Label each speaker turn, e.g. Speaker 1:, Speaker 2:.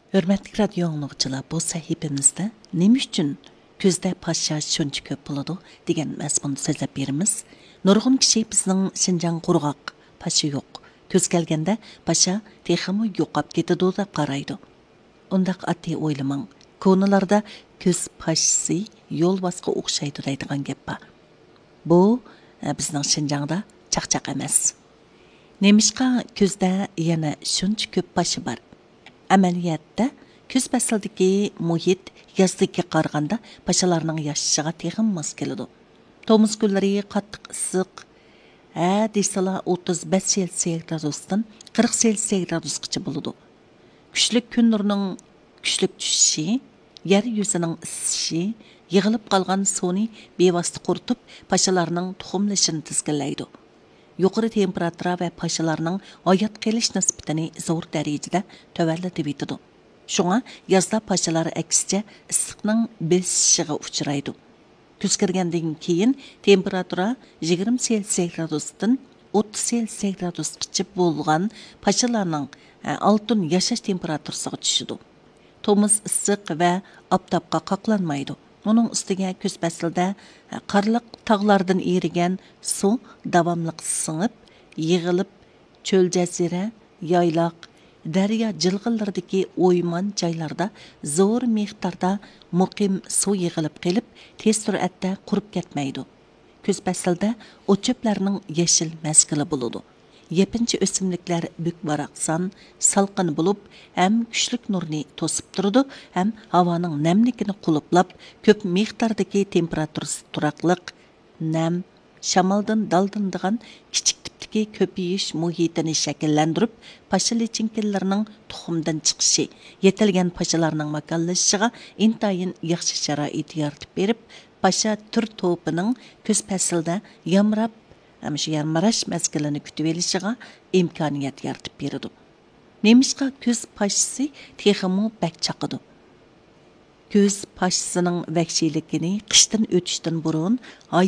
Speaker 1: Hürmetli radyo anlıqçılar, bu sahifemizde nima uchun ko'zda pasha shuncha ko'p bo'ladi degan mazmunni so'zlab beramiz. Nurg'un kishi bizning Şinjan qurg'oq pasha yo'q. Ko'z kelganda pasha texmi yo'qab ketadi deb qaraydi. Undaq ati o'ylamang. Ko'nalarda ko'z pashasi yo'lbosqa o'xshaydi deydigan gap bor. Bu bizning Şinjanda chaqchaq emas. Nemishqa ko'zda yana shuncha ko'p pasha bor. Amaliyatda көз пәсілдікі мұхит яздыға қарғанда пашаларының яшышыға тегін мас келеді. Томыз күллері қаттық ысық, дейсала 35 Цельсия градустан 40 Цельсия градусқычы болады. Күшлік күн нұрының күшлік түшіші, ер yüzінің ысышы, yığılıp қалған соны бейвасты құртып, пашаларының тұқымлышын тізгілейді. Yuqori temperatura və paşalarının hayat qelish nisbatini zo'r darajada tövəllədi bitidi. Şuna yazda paşalar əksicə issiqning besishiga uchraydi. Kuz kirgandan keyin temperatura 20 Selsiya gradusdan 30 Selsiya gradusgacha bo'lgan paşalarning altın yashash temperaturasiga tushadi. Tomuz issiq və aptapqa qaqlanmaydi. Onun üstüge köz pəsildə qarlıq tağlardan erigen su davamlıq sınıp, yığılıp, çöl cəzirə, yaylaq, dərya cılğıllardaki oyman caylarda zor miqdarda muqim su yığılıp gelip, tez sürətdə qurub ketməydi. Köz pəsildə o çöplərinin yeşil məzgili buludu. Yepinci ösümlükler bük baraksan, salqın bulup, hem güçlük nurni tosip durdu, hem havanın nemlikini quluplap, köp miqdardaki temperaturası turaqlıq, nem, şamaldan daldındığan kiçik tiptiki köpüyüş muhitini şekillendirip, paşa liçinkillerinin tuxumdan çıkışı, yetilgen paşalarının makallaşıga intayin yaxşı şaraiti yaratip berip, paşa tür to'pining köz pəsildə yamrab, Әміші ярмараш мәзгіліні күтіп елішіға имканият yaratib berdi. Немішқа көз пашысы texmu бәк чақыды. Көз пашысының vəhşilikini qışdan ötüşdən burun